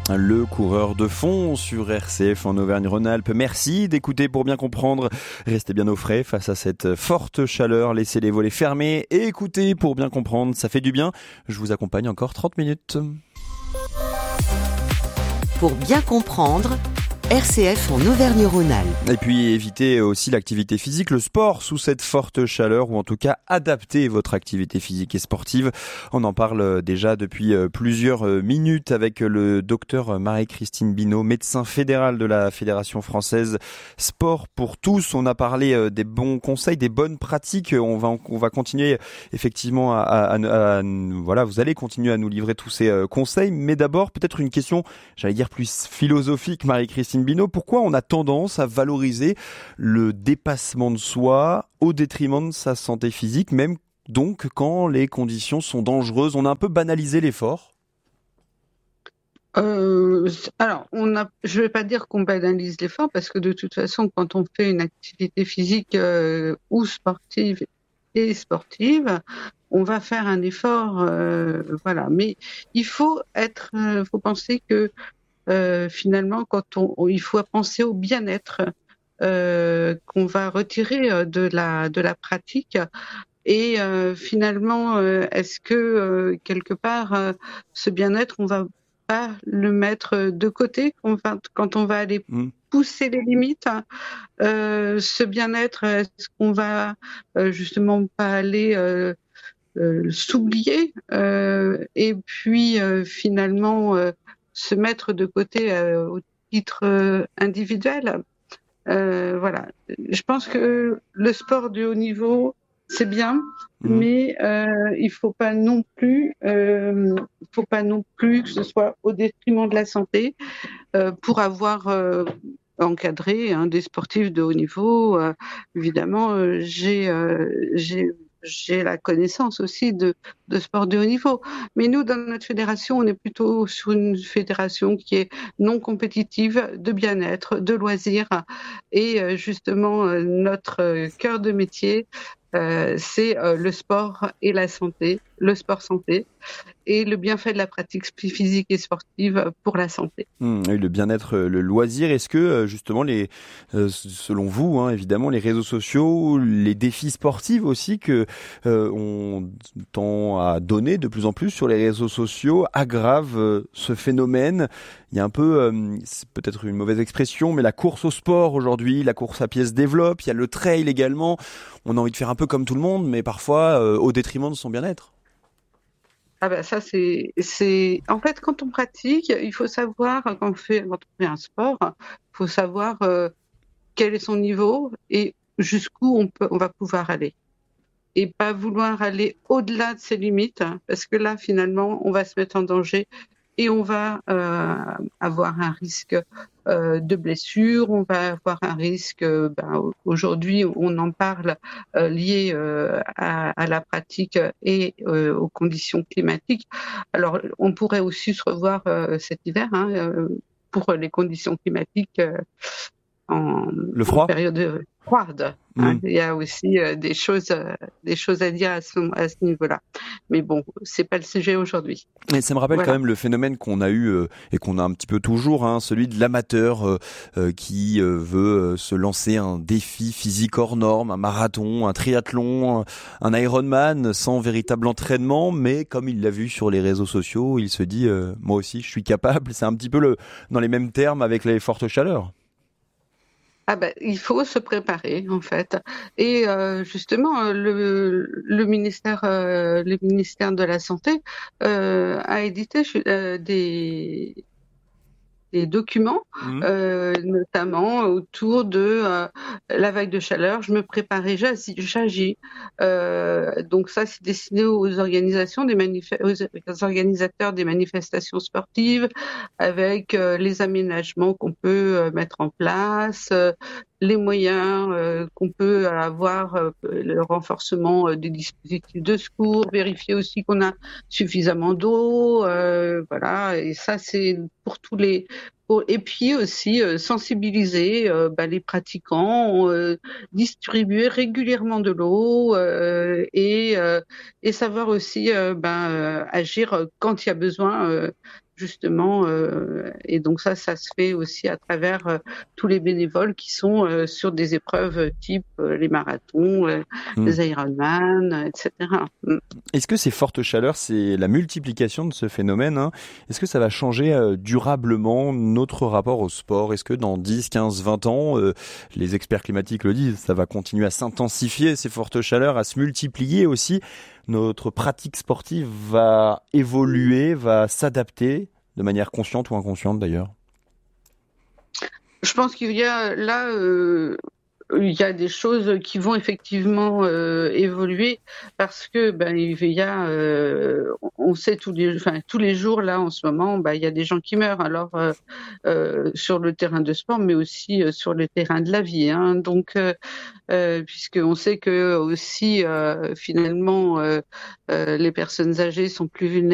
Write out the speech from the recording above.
Le coureur de fond sur RCF en Auvergne-Rhône-Alpes. Merci d'écouter pour bien comprendre. Restez bien au frais face à cette forte chaleur. Laissez les volets fermés et écoutez pour bien comprendre. Ça fait du bien. Je vous accompagne encore 30 minutes. Pour bien comprendre, RCF en Auvergne-Rhône-Alpes. Et puis évitez aussi l'activité physique, le sport sous cette forte chaleur, ou en tout cas adaptez votre activité physique et sportive. On en parle déjà depuis plusieurs minutes avec le docteur Marie-Christine Binot, médecin fédéral de la Fédération française Sport pour tous. On a parlé des bons conseils, des bonnes pratiques. On va continuer effectivement voilà, vous allez continuer à nous livrer tous ces conseils. Mais d'abord, peut-être une question, j'allais dire plus philosophique, Marie-Christine Binot, pourquoi on a tendance à valoriser le dépassement de soi au détriment de sa santé physique, même donc quand les conditions sont dangereuses? On a un peu banalisé l'effort. Alors, je vais pas dire qu'on banalise l'effort, parce que de toute façon, quand on fait une activité physique ou sportive, on va faire un effort, voilà. Mais il faut penser que finalement, il faut penser au bien-être qu'on va retirer de la pratique. Et finalement, est-ce que quelque part, ce bien-être, on va pas le mettre de côté quand on va aller pousser les limites? Ce bien-être, est-ce qu'on va justement pas aller s'oublier et puis finalement se mettre de côté au titre individuel? Voilà. Je pense que le sport de haut niveau, c'est bien, mais il faut pas non plus que ce soit au détriment de la santé. Pour avoir encadré des sportifs de haut niveau, évidemment, j'ai la connaissance aussi de sport de haut niveau. Mais nous, dans notre fédération, on est plutôt sur une fédération qui est non compétitive, de bien-être, de loisirs. Et justement, notre cœur de métier, c'est le sport et la santé, le sport santé, et le bienfait de la pratique physique et sportive pour la santé. Et le bien-être, le loisir, est-ce que justement selon vous, évidemment, les réseaux sociaux, les défis sportifs aussi que on tend à donner de plus en plus sur les réseaux sociaux aggravent ce phénomène? Il y a un peu, c'est peut-être une mauvaise expression, mais la course au sport aujourd'hui, la course à pied se développe, il y a le trail également. On a envie de faire un peu comme tout le monde, mais parfois au détriment de son bien-être. Ah ben ça c'est en fait, quand on pratique, il faut savoir, quand on fait un sport, il faut savoir quel est son niveau et jusqu'où on va pouvoir aller, et pas vouloir aller au-delà de ses limites, parce que là finalement on va se mettre en danger et on va avoir un risque de blessure, on va avoir un risque, aujourd'hui on en parle, lié à la pratique et aux conditions climatiques. Alors on pourrait aussi se revoir cet hiver pour les conditions climatiques en période froide. Il y a aussi des choses à dire à ce niveau-là. Mais bon, c'est pas le sujet aujourd'hui. Et ça me rappelle quand même le phénomène qu'on a eu et qu'on a un petit peu toujours, celui de l'amateur qui veut se lancer un défi physique hors norme, un marathon, un triathlon, un Ironman sans véritable entraînement, mais comme il l'a vu sur les réseaux sociaux, il se dit moi aussi je suis capable. C'est un petit peu dans les mêmes termes avec les fortes chaleurs. Il faut se préparer en fait, et justement le ministère de la Santé a édité des documents, notamment autour de la vague de chaleur. Je me prépare et j'agis. Donc ça, c'est destiné aux organisateurs des manifestations sportives, avec les aménagements qu'on peut mettre en place, les moyens qu'on peut avoir, le renforcement des dispositifs de secours, vérifier aussi qu'on a suffisamment d'eau, voilà. Et ça, c'est pour tous les... Et puis aussi sensibiliser les pratiquants, distribuer régulièrement de l'eau et savoir aussi agir quand il y a besoin. justement, et donc ça se fait aussi à travers tous les bénévoles qui sont sur des épreuves type les marathons, les Ironman, etc. Est-ce que ces fortes chaleurs, c'est la multiplication de ce phénomène, hein, est-ce que ça va changer durablement notre rapport au sport? Est-ce que dans 10, 15, 20 ans, les experts climatiques le disent, ça va continuer à s'intensifier, ces fortes chaleurs, à se multiplier aussi? Notre pratique sportive va évoluer, va s'adapter de manière consciente ou inconsciente d'ailleurs? Je pense qu'il y a là, il y a des choses qui vont effectivement évoluer parce que il y a, on sait tous les jours là en ce moment, il y a des gens qui meurent. Alors sur le terrain de sport, mais aussi sur le terrain de la vie, hein. Donc puisqu'on sait que aussi finalement les personnes âgées sont plus vulnérables